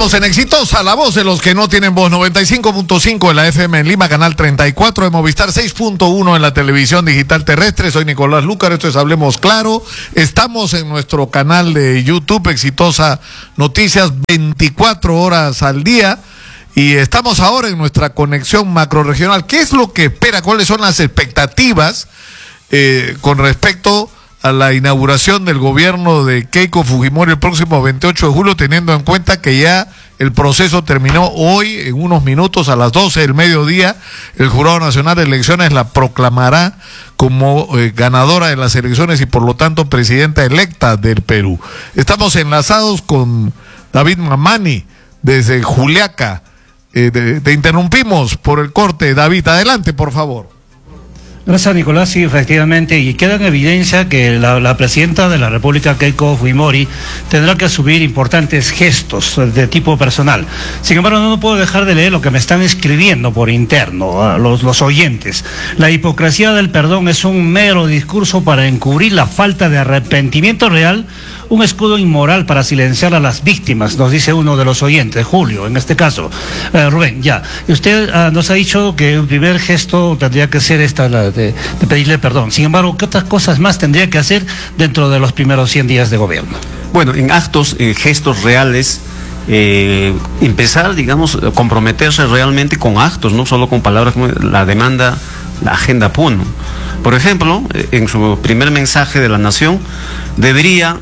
Estamos en Exitosa, la voz de los que no tienen voz, 95.5 en la FM en Lima, canal 34 de Movistar, 6.1 en la televisión digital terrestre. Soy Nicolás Lucar, esto es Hablemos Claro. Estamos en nuestro canal de YouTube, Exitosa Noticias, 24 horas al día. Y estamos ahora en nuestra conexión macrorregional. ¿Qué es lo que espera? ¿Cuáles son las expectativas con respecto a la inauguración del gobierno de Keiko Fujimori el próximo 28 de julio, teniendo en cuenta que ya el proceso terminó hoy, en unos minutos, a las 12 del mediodía? El Jurado Nacional de Elecciones la proclamará como ganadora de las elecciones y por lo tanto presidenta electa del Perú. Estamos enlazados con David Mamani desde Juliaca. Te interrumpimos por el corte. David, adelante, por favor. Gracias, Nicolás. Sí, efectivamente, y queda en evidencia que la presidenta de la República, Keiko Fujimori, tendrá que asumir importantes gestos de tipo personal. Sin embargo, no puedo dejar de leer lo que me están escribiendo por interno los oyentes. La hipocresía del perdón es un mero discurso para encubrir la falta de arrepentimiento real, un escudo inmoral para silenciar a las víctimas, nos dice uno de los oyentes, Julio, en este caso. Rubén, ya, usted nos ha dicho que el primer gesto tendría que ser de pedirle perdón. Sin embargo, ¿qué otras cosas más tendría que hacer dentro de los primeros 100 días de gobierno? Bueno, en actos, gestos reales, empezar, digamos, comprometerse realmente con actos, no solo con palabras como la demanda, la agenda Puno. Por ejemplo, en su primer mensaje de la Nación, debería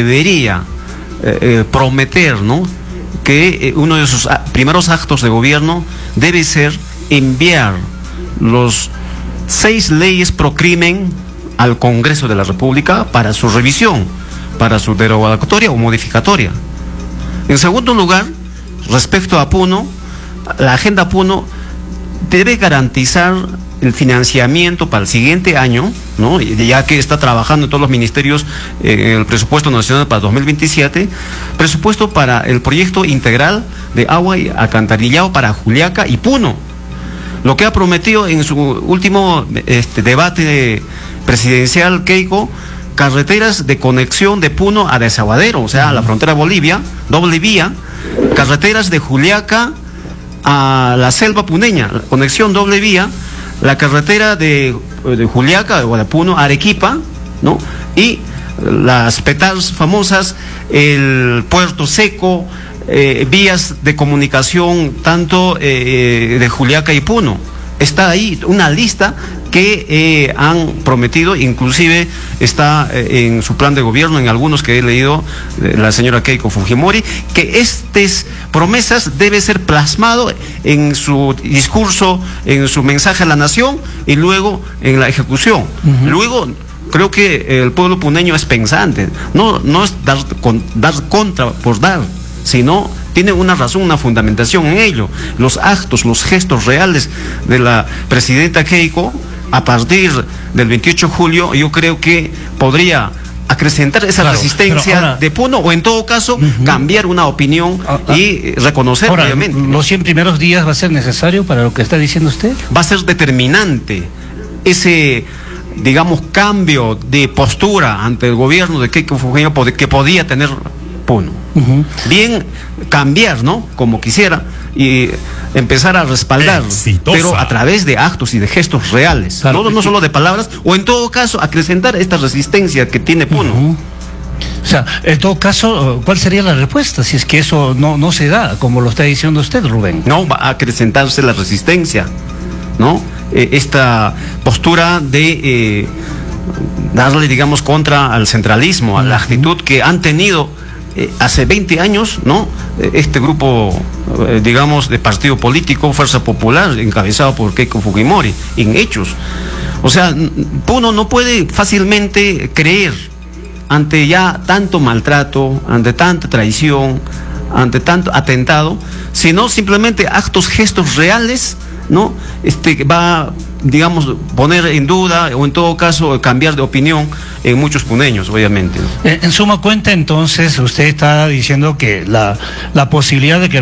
prometer, ¿no?, que uno de sus primeros actos de gobierno debe ser enviar los 6 leyes pro crimen al Congreso de la República para su revisión, para su derogatoria o modificatoria. En segundo lugar, respecto a Puno, la agenda Puno debe garantizar el financiamiento para el siguiente año, ¿no?, ya que está trabajando en todos los ministerios en el presupuesto nacional para 2027, presupuesto para el proyecto integral de agua y alcantarillado para Juliaca y Puno. Lo que ha prometido en su último debate presidencial, Keiko, carreteras de conexión de Puno a Desaguadero, o sea, a la frontera Bolivia, doble vía, carreteras de Juliaca a la selva puneña, conexión doble vía, la carretera de Juliaca o de Puno a Arequipa, ¿no?, y las PETARs famosas, el Puerto Seco, vías de comunicación tanto de Juliaca y Puno. Está ahí una lista que han prometido, inclusive está en su plan de gobierno, en algunos que he leído, la señora Keiko Fujimori, que estas promesas debe ser plasmado en su discurso, en su mensaje a la nación y luego en la ejecución. Luego, creo que el pueblo puneño es pensante, no es dar contra por dar, sino tiene una razón, una fundamentación en ello. Los actos, los gestos reales de la presidenta Keiko, a partir del 28 de julio, yo creo que podría acrecentar esa resistencia de Puno, o en todo caso, cambiar una opinión y reconocer obviamente. ¿Los 100 primeros días va a ser necesario para lo que está diciendo usted? Va a ser determinante ese, digamos, cambio de postura ante el gobierno de Keiko Fujimori que podía tener Puno. Bien, cambiar, ¿no?, como quisiera, y empezar a respaldar, pero a través de actos y de gestos reales, no solo de palabras, o en todo caso acrecentar esta resistencia que tiene Puno. O sea, en todo caso, ¿cuál sería la respuesta si es que eso no se da, como lo está diciendo usted, Rubén? No, va a acrecentarse la resistencia, ¿no? Esta postura de darle, digamos, contra al centralismo, a la actitud que han tenido hace 20 años, ¿no?, este grupo, digamos, de partido político, Fuerza Popular, encabezado por Keiko Fujimori, en hechos. O sea, Puno no puede fácilmente creer ante ya tanto maltrato, ante tanta traición, ante tanto atentado, sino simplemente actos, gestos reales, ¿no?, va, digamos, poner en duda o en todo caso cambiar de opinión en muchos puneños, obviamente. En suma cuenta, entonces, usted está diciendo que la posibilidad de que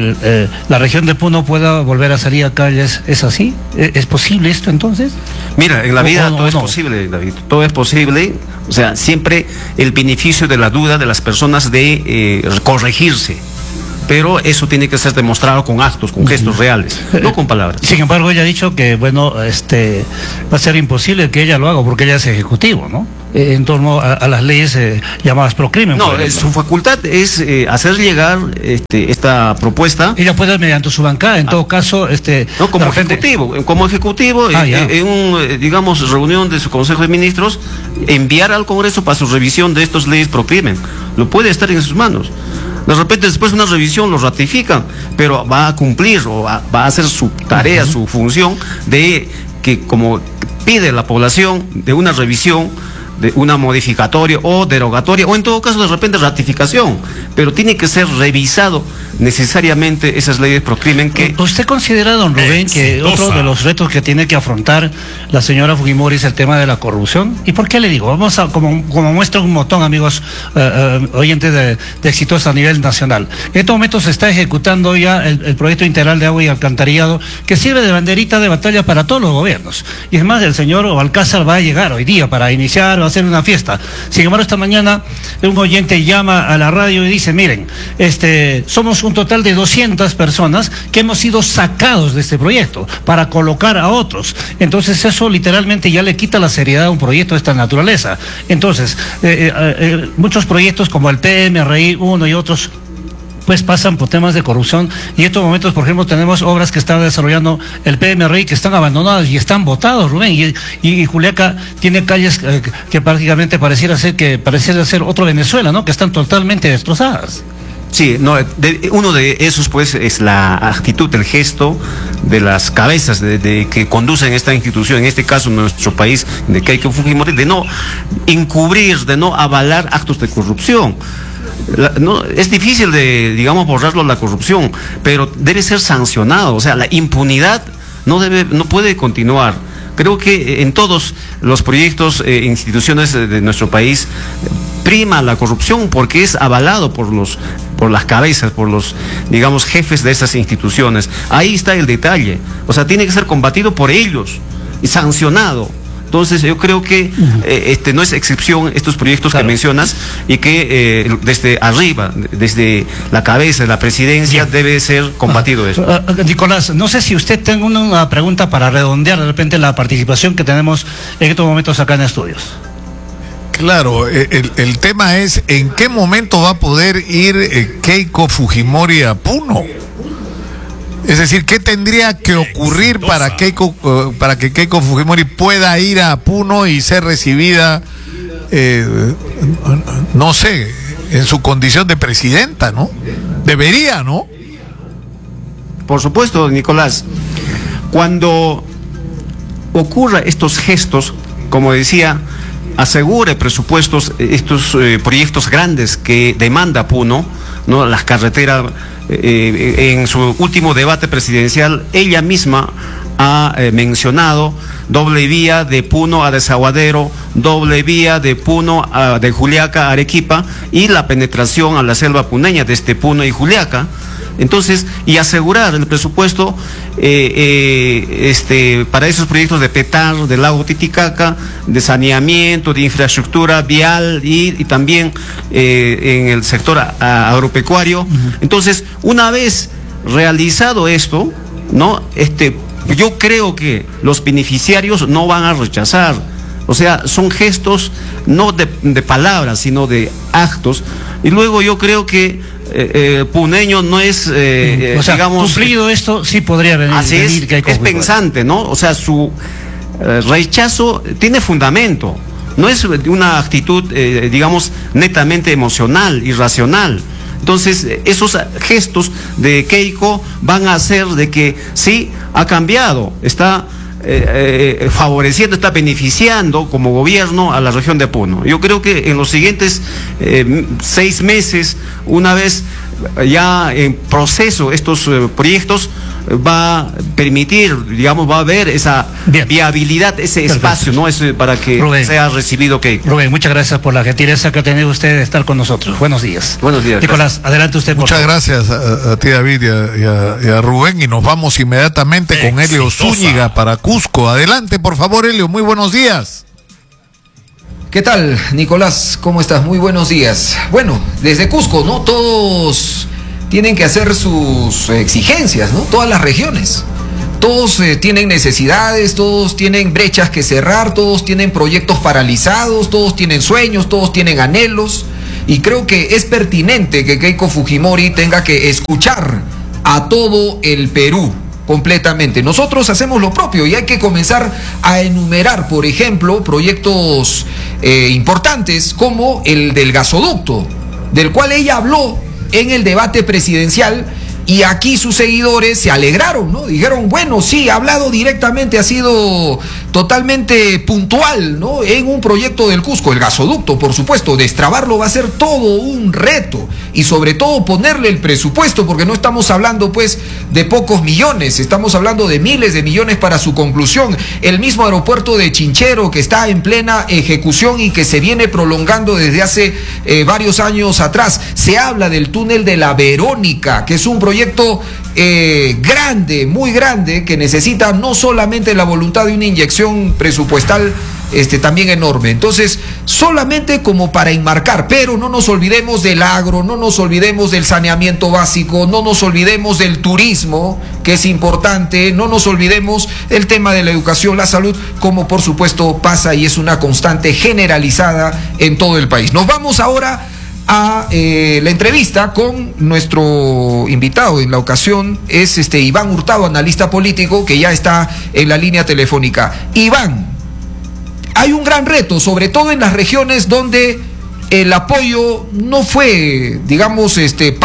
la región de Puno pueda volver a salir a calles, ¿es así? ¿Es posible esto entonces? Mira, en la vida todo es posible, David, todo es posible. O sea, siempre el beneficio de la duda de las personas de corregirse, pero eso tiene que ser demostrado con actos, con gestos reales, no con palabras. Sin embargo, ella ha dicho que, bueno, va a ser imposible que ella lo haga porque ella es ejecutivo, ¿no? En torno a las leyes llamadas procrimen. No, su facultad es hacer llegar esta propuesta. Ella puede, mediante su bancada, en todo caso, no, como ejecutivo, en digamos, reunión de su Consejo de Ministros, enviar al Congreso para su revisión de estas leyes procrimen. Lo puede estar en sus manos. De repente, después de una revisión, lo ratifican, pero va a cumplir o va a hacer su tarea, su función de que, como pide la población, de una revisión, de una modificatoria o derogatoria, o en todo caso de repente ratificación, pero tiene que ser revisado necesariamente esas leyes procrimen que... ¿Usted considera, don Rubén, que otro de los retos que tiene que afrontar la señora Fujimori es el tema de la corrupción? ¿Y por qué le digo? Vamos a, como muestra un montón, amigos oyentes de Exitosa a nivel nacional. En estos momentos se está ejecutando ya el proyecto integral de agua y alcantarillado, que sirve de banderita de batalla para todos los gobiernos. Y es más, el señor Balcázar va a llegar hoy día para iniciar, va a hacer una fiesta. Sin embargo, esta mañana un oyente llama a la radio y dice, miren, somos un total de 200 personas que hemos sido sacados de este proyecto para colocar a otros. Entonces eso literalmente ya le quita la seriedad a un proyecto de esta naturaleza. Entonces, muchos proyectos como el PMRI 1 y otros pues pasan por temas de corrupción, y en estos momentos, por ejemplo, tenemos obras que está desarrollando el PMRI que están abandonadas y están botados, Rubén, y Juliaca tiene calles que prácticamente pareciera ser otro Venezuela, ¿no? Que están totalmente destrozadas. Sí, no, uno de esos pues es la actitud, el gesto de las cabezas de que conducen esta institución, en este caso nuestro país, de Keiko Fujimori, de no encubrir, de no avalar actos de corrupción. No, es difícil de, digamos, borrarlo la corrupción, pero debe ser sancionado. O sea, la impunidad no puede continuar. Creo que en todos los proyectos, instituciones de nuestro país, prima la corrupción porque es avalado por las cabezas, por los, digamos, jefes de esas instituciones. Ahí está el detalle. O sea, tiene que ser combatido por ellos y sancionado. Entonces yo creo que no es excepción estos proyectos que mencionas, y que desde arriba, desde la cabeza de la presidencia, debe ser combatido esto. Nicolás, no sé si usted tenga una pregunta para redondear de repente la participación que tenemos en estos momentos acá en estudios. Claro, el tema es ¿en qué momento va a poder ir Keiko Fujimori a Puno? Es decir, ¿qué tendría que ocurrir para que Keiko Fujimori pueda ir a Puno y ser recibida, no sé, en su condición de presidenta, ¿no? Debería, ¿no? Por supuesto, Nicolás. Cuando ocurra estos gestos, como decía, asegure presupuestos, estos proyectos grandes que demanda Puno, ¿no? Las carreteras. En su último debate presidencial, ella misma ha mencionado doble vía de Puno a Desaguadero, doble vía de Puno de Juliaca a Arequipa, y la penetración a la selva puneña desde Puno y Juliaca. Entonces, y asegurar el presupuesto para esos proyectos de PETAR, del lago Titicaca, de saneamiento, de infraestructura vial y también en el sector agropecuario. Entonces, una vez realizado esto, ¿no? Yo creo que los beneficiarios no van a rechazar. O sea, son gestos no de palabras, sino de actos. Y luego yo creo que puneño no es, o sea, digamos, cumplido esto, sí podría venir. Así es pensante, ¿no? O sea, su rechazo tiene fundamento. No es una actitud, digamos, netamente emocional, irracional. Entonces, esos gestos de Keiko van a hacer de que sí, ha cambiado, está favoreciendo, está beneficiando como gobierno a la región de Puno. Yo creo que en los siguientes 6 meses, una vez ya en proceso estos proyectos, va a permitir, digamos, va a haber esa viabilidad, ese espacio, ¿no? Para que Rubén, sea recibido Keiko. Rubén, muchas gracias por la gentileza que ha tenido usted de estar con nosotros. Buenos días. Buenos días. Nicolás, adelante usted. Muchas gracias a ti, David, y a Rubén, y nos vamos inmediatamente con Helio Zúñiga para Cusco. Adelante, por favor, Helio, muy buenos días. ¿Qué tal, Nicolás? ¿Cómo estás? Muy buenos días. Bueno, desde Cusco, ¿no? Todos tienen que hacer sus exigencias, ¿no? Todas las regiones. Todos tienen necesidades, todos tienen brechas que cerrar, todos tienen proyectos paralizados, todos tienen sueños, todos tienen anhelos. Y creo que es pertinente que Keiko Fujimori tenga que escuchar a todo el Perú completamente. Nosotros hacemos lo propio y hay que comenzar a enumerar, por ejemplo, proyectos importantes como el del gasoducto, del cual ella habló en el debate presidencial. Y aquí sus seguidores se alegraron, ¿no? Dijeron, bueno, sí, ha hablado directamente, ha sido totalmente puntual, ¿no? En un proyecto del Cusco, el gasoducto, por supuesto, destrabarlo va a ser todo un reto y sobre todo ponerle el presupuesto, porque no estamos hablando pues de pocos millones, estamos hablando de miles de millones para su conclusión. El mismo aeropuerto de Chinchero que está en plena ejecución y que se viene prolongando desde hace varios años atrás. Se habla del túnel de la Verónica, que es un proyecto grande, muy grande, que necesita no solamente la voluntad de una inyección presupuestal también enorme. Entonces, solamente como para enmarcar, pero no nos olvidemos del agro, no nos olvidemos del saneamiento básico, no nos olvidemos del turismo, que es importante, no nos olvidemos el tema de la educación, la salud, como por supuesto pasa y es una constante generalizada en todo el país. Nos vamos ahora a la entrevista con nuestro invitado en la ocasión, es Iván Hurtado, analista político, que ya está en la línea telefónica. Iván, hay un gran reto, sobre todo en las regiones donde el apoyo no fue, digamos,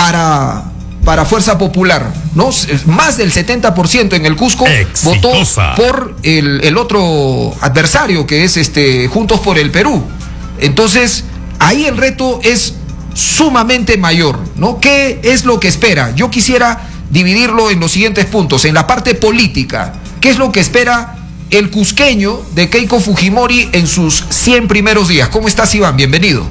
para Fuerza Popular, ¿no? Más del 70% en el Cusco Exitosa. Votó por el otro adversario, que es Juntos por el Perú. Entonces, ahí el reto es sumamente mayor, ¿no? ¿Qué es lo que espera? Yo quisiera dividirlo en los siguientes puntos. En la parte política, ¿qué es lo que espera el cusqueño de Keiko Fujimori en sus 100 primeros días? ¿Cómo estás, Iván? Bienvenido.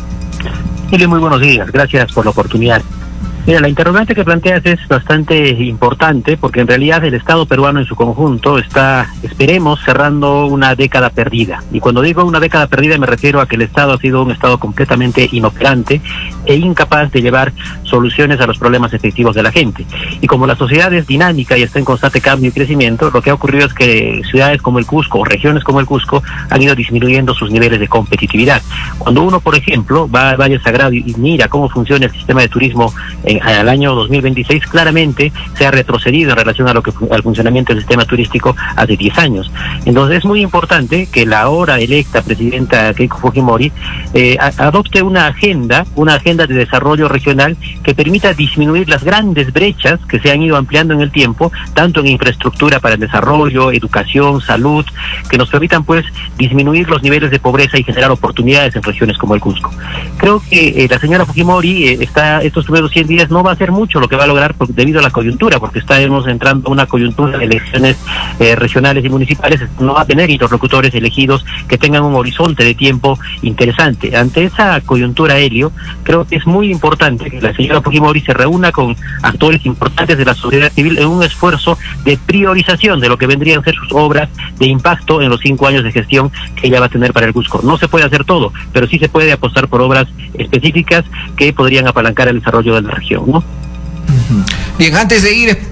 Muy buenos días, gracias por la oportunidad. Mira, la interrogante que planteas es bastante importante porque en realidad el Estado peruano en su conjunto está, esperemos, cerrando una década perdida. Y cuando digo una década perdida me refiero a que el Estado ha sido un Estado completamente inoperante e incapaz de llevar soluciones a los problemas efectivos de la gente. Y como la sociedad es dinámica y está en constante cambio y crecimiento, lo que ha ocurrido es que ciudades como el Cusco o regiones como el Cusco han ido disminuyendo sus niveles de competitividad. Cuando uno, por ejemplo, va al Valle Sagrado y mira cómo funciona el sistema de turismo al año 2026, claramente se ha retrocedido en relación a al funcionamiento del sistema turístico hace 10 años. Entonces es muy importante que la ahora electa presidenta Keiko Fujimori adopte una agenda de desarrollo regional que permita disminuir las grandes brechas que se han ido ampliando en el tiempo, tanto en infraestructura para el desarrollo, educación, salud, que nos permitan pues disminuir los niveles de pobreza y generar oportunidades en regiones como el Cusco. Creo que la señora Fujimori estos primeros 100 días no va a ser mucho lo que va a lograr debido a la coyuntura, porque estamos entrando a una coyuntura de elecciones regionales y municipales. No va a tener interlocutores elegidos que tengan un horizonte de tiempo interesante. Ante esa coyuntura, Helio, creo que es muy importante que la señora Fujimori se reúna con actores importantes de la sociedad civil en un esfuerzo de priorización de lo que vendrían a ser sus obras de impacto en los 5 años de gestión que ella va a tener para el Cusco. No se puede hacer todo, pero sí se puede apostar por obras específicas que podrían apalancar el desarrollo de la región, ¿no? Bien, antes de ir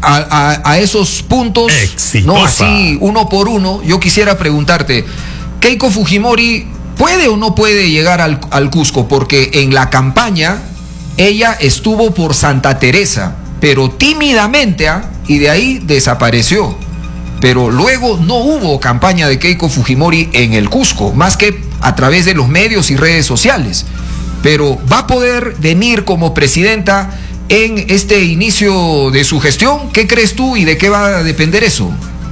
a esos puntos, no así uno por uno, yo quisiera preguntarte, ¿Keiko Fujimori puede o no puede llegar al Cusco? Porque en la campaña ella estuvo por Santa Teresa, pero tímidamente, y de ahí desapareció. Pero luego no hubo campaña de Keiko Fujimori en el Cusco, más que a través de los medios y redes sociales. Pero ¿va a poder venir como presidenta en este inicio de su gestión? ¿Qué crees tú y de qué va a depender eso?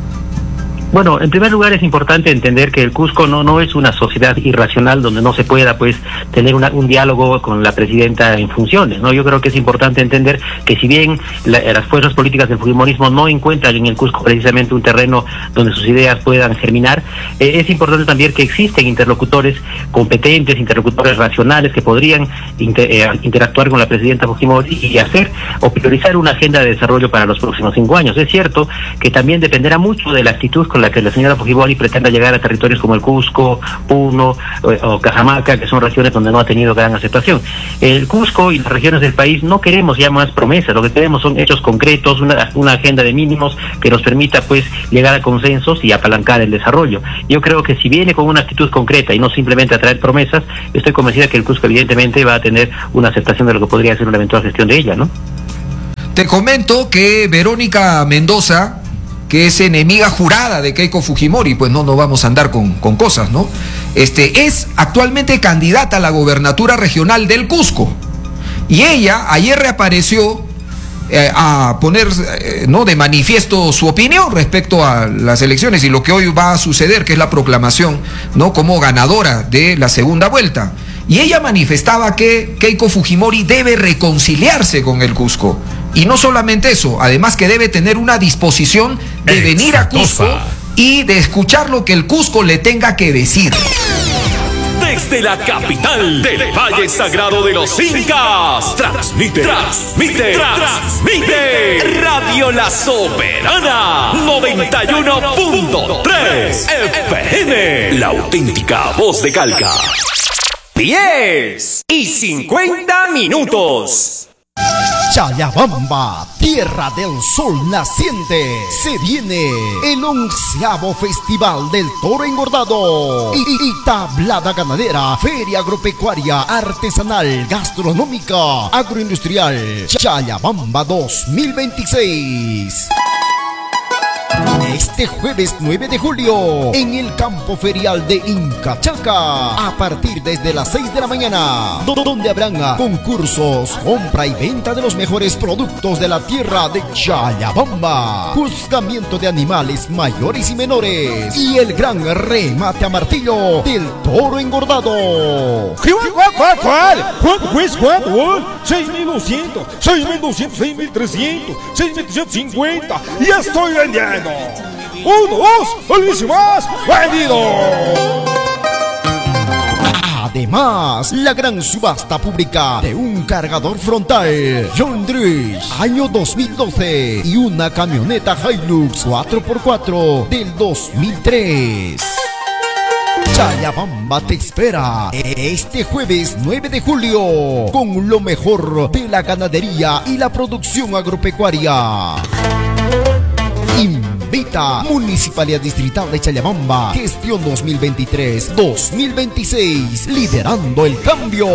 Bueno, en primer lugar es importante entender que el Cusco no es una sociedad irracional donde no se pueda pues tener un diálogo con la presidenta en funciones, ¿no? Yo creo que es importante entender que si bien las fuerzas políticas del fujimorismo no encuentran en el Cusco precisamente un terreno donde sus ideas puedan germinar, es importante también que existen interlocutores competentes, interlocutores racionales que podrían interactuar con la presidenta Fujimori y hacer o priorizar una agenda de desarrollo para los próximos 5 años. Es cierto que también dependerá mucho de la actitud con la que la señora Fujimori pretenda llegar a territorios como el Cusco, Puno o Cajamarca, que son regiones donde no ha tenido gran aceptación. El Cusco y las regiones del país no queremos ya más promesas, lo que queremos son hechos concretos, una agenda de mínimos que nos permita pues llegar a consensos y apalancar el desarrollo. Yo creo que si viene con una actitud concreta y no simplemente a traer promesas, estoy convencida que el Cusco evidentemente va a tener una aceptación de lo que podría ser una eventual gestión de ella, ¿no? Te comento que Verónica Mendoza, que es enemiga jurada de Keiko Fujimori, pues no vamos a andar con cosas, ¿no? Es actualmente candidata a la gobernatura regional del Cusco. Y ella ayer reapareció a poner de manifiesto su opinión respecto a las elecciones y lo que hoy va a suceder, que es la proclamación, ¿no?, como ganadora de la segunda vuelta. Y ella manifestaba que Keiko Fujimori debe reconciliarse con el Cusco. Y no solamente eso, además que debe tener una disposición de venir a Cusco y de escuchar lo que el Cusco le tenga que decir. Desde la capital del Valle Sagrado de los Incas, transmite Radio La Soberana 91.3 FM, la auténtica voz de Calca. 10:50. Chayabamba, tierra del sol naciente, se viene el 11º Festival del Toro Engordado y tablada ganadera, feria agropecuaria, artesanal, gastronómica, agroindustrial, Chayabamba 2026. Este jueves 9 de julio, en el campo ferial de Incachalca, a partir desde las 6 de la mañana, donde habrán concursos, compra y venta de los mejores productos de la tierra de Chayabamba, juzgamiento de animales mayores y menores, y el gran remate a martillo del toro engordado. ¿Cuál? ¿Cuánto? 6.200, 6.200, 6.300, 6.350. ¡Ya estoy vendiendo! 1, 2, ¡Alicia más! ¡Vendido! Además, la gran subasta pública de un cargador frontal John Deere año 2012 y una camioneta Hilux 4x4 del 2003. Chayabamba te espera este jueves 9 de julio con lo mejor de la ganadería y la producción agropecuaria. Invita Municipalidad Distrital de Chayabamba, gestión 2023-2026, liderando el cambio.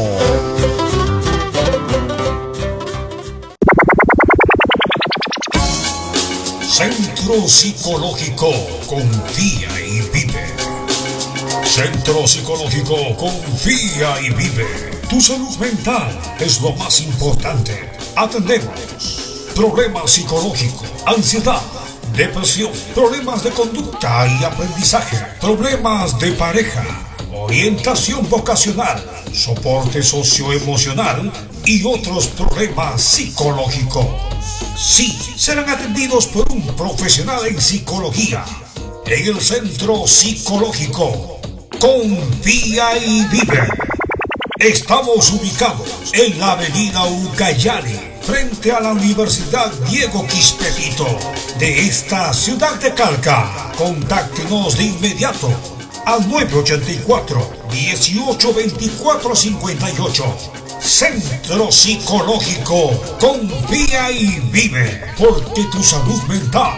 Centro Psicológico Confía y Vive. Centro Psicológico Confía y Vive. Tu salud mental es lo más importante. Atendemos problemas psicológicos, ansiedad, depresión, problemas de conducta y aprendizaje, problemas de pareja, orientación vocacional, soporte socioemocional y otros problemas psicológicos. Sí, serán atendidos por un profesional en psicología en el Centro Psicológico Confía y Vive. Estamos ubicados en la avenida Ucayali, frente a la Universidad Diego Quispe de esta ciudad de Calca. Contáctenos de inmediato al 984-1824-58. Centro Psicológico Confía y Vive, porque tu salud mental